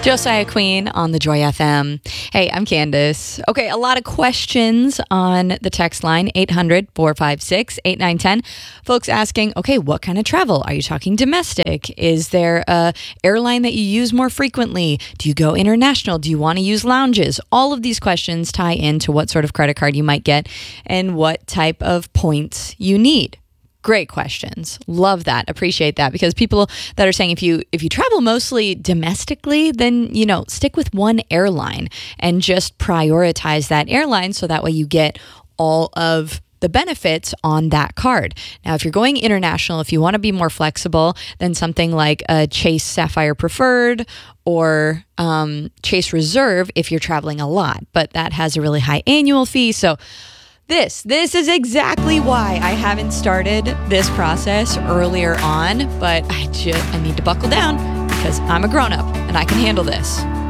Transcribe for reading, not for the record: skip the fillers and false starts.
Josiah Queen on the Joy FM. Hey, I'm Candace. Okay, a lot of questions on the text line, 800-456-8910. Folks asking, okay, what kind of travel? Are you talking domestic? Is there a airline that you use more frequently? Do you go international? Do you want to use lounges? All of these questions tie into what sort of credit card you might get and what type of points you need. Great questions. Love that. Appreciate that, because people that are saying if you travel mostly domestically, then, stick with one airline and just prioritize that airline so that way you get all of the benefits on that card. Now, if you're going international, if you want to be more flexible, then something like a Chase Sapphire Preferred or Chase Reserve if you're traveling a lot, but that has a really high annual fee. So This is exactly why I haven't started this process earlier on, but I need to buckle down because I'm a grown-up and I can handle this.